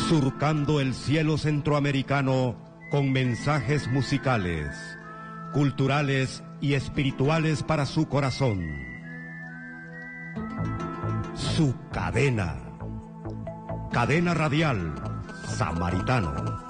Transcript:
Surcando el cielo centroamericano con mensajes musicales, culturales y espirituales para su corazón. Su cadena. Cadena Radial Samaritano.